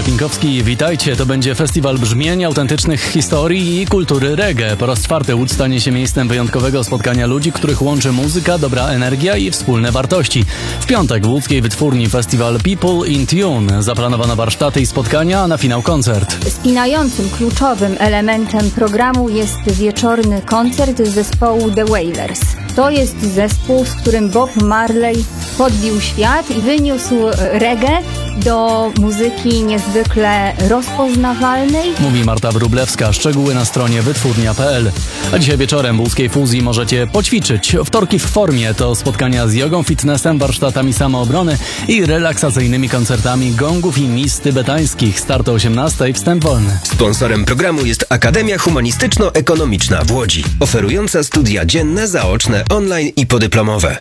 Pinkowski, witajcie. To będzie festiwal brzmień, autentycznych historii i kultury reggae. Po raz czwarty Łódź stanie się miejscem wyjątkowego spotkania ludzi, których łączy muzyka, dobra energia i wspólne wartości. W piątek w łódzkiej wytwórni festiwal People in Tune. Zaplanowano warsztaty i spotkania, a na finał koncert. Spinającym, kluczowym elementem programu jest wieczorny koncert zespołu The Wailers. To jest zespół, z którym Bob Marley podbił świat i wyniósł reggae do muzyki niezwykle rozpoznawalnej. Mówi Marta Wróblewska. Szczegóły na stronie wytwórnia.pl. A dzisiaj wieczorem w łódzkiej fuzji możecie poćwiczyć. Wtorki w formie to spotkania z jogą, fitnessem, warsztatami samoobrony i relaksacyjnymi koncertami gongów i mis tybetańskich. Start o 18:00, wstęp wolny. Sponsorem programu jest Akademia Humanistyczno-Ekonomiczna w Łodzi, oferująca studia dzienne, zaoczne, online i podyplomowe.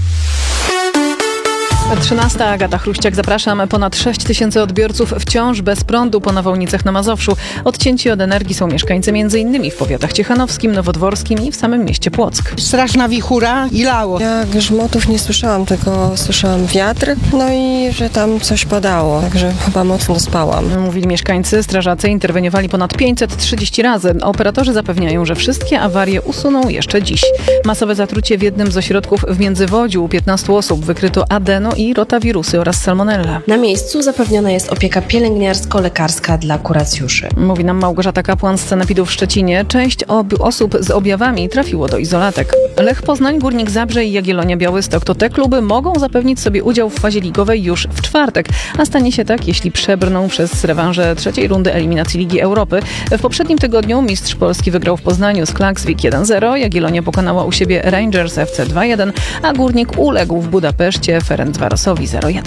13. Agata Chruściak, zapraszam. Ponad 6 tysięcy odbiorców wciąż bez prądu po nawałnicach na Mazowszu. Odcięci od energii są mieszkańcy m.in. w powiatach ciechanowskim, nowodworskim i w samym mieście Płock. Straszna wichura i lało. Ja grzmotów nie słyszałam, tylko słyszałam wiatr, no i że tam coś padało, także chyba mocno spałam. Mówili mieszkańcy, strażacy interweniowali ponad 530 razy. Operatorzy zapewniają, że wszystkie awarie usuną jeszcze dziś. Masowe zatrucie w jednym z ośrodków w Międzywodziu. U 15 osób wykryto adeno i rotawirusy oraz salmonellę. Na miejscu zapewniona jest opieka pielęgniarsko-lekarska dla kuracjuszy. Mówi nam Małgorzata Kapłan z Sanepidu w Szczecinie. Część osób z objawami trafiło do izolatek. Lech Poznań, Górnik Zabrze i Jagiellonia Białystok to te kluby mogą zapewnić sobie udział w fazie ligowej już w czwartek. A stanie się tak, jeśli przebrną przez rewanże trzeciej rundy eliminacji Ligi Europy. W poprzednim tygodniu mistrz Polski wygrał w Poznaniu z Klaksvik 1-0, Jagiellonia pokonała u siebie Rangers FC 2-1, a Górnik uległ w Budapeszcie Ferencvarosowi 0-1.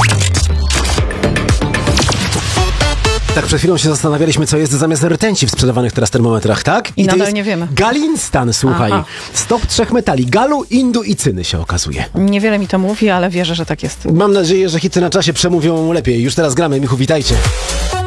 Tak, przed chwilą się zastanawialiśmy, co jest zamiast rtęci w sprzedawanych teraz termometrach, tak? I nadal nie wiemy. Galinstan, słuchaj. Aha. Stop 3 metali. Galu, indu i cyny się okazuje. Niewiele mi to mówi, ale wierzę, że tak jest. Mam nadzieję, że hity na czasie przemówią lepiej. Już teraz gramy. Michu, witajcie.